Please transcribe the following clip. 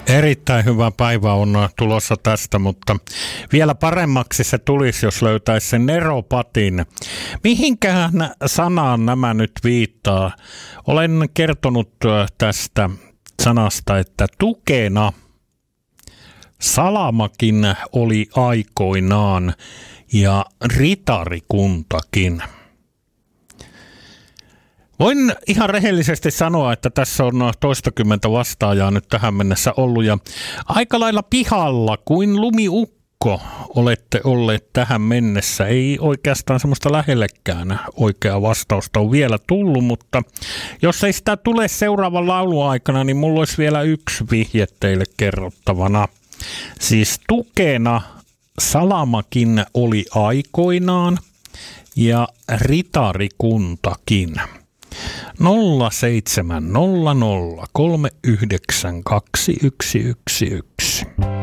Erittäin hyvä päivä on tulossa tästä, mutta vielä paremmaksi se tulisi, jos löytäisi sen neropatin. Mihinkään sanaan nämä nyt viittaa? Olen kertonut tästä sanasta, että tukena salamakin oli aikoinaan ja ritarikuntakin. Voin ihan rehellisesti sanoa, että tässä on toistakymmentä vastaajaa nyt tähän mennessä ollut ja aika lailla pihalla kuin lumiukko olette olleet tähän mennessä. Ei oikeastaan semmoista lähellekään oikeaa vastausta on vielä tullut, mutta jos ei sitä tule seuraavan laulun aikana, niin mulla olisi vielä yksi vihje teille kerrottavana. Siis tukena salamakin oli aikoinaan ja ritarikuntakin. 0700 392 111.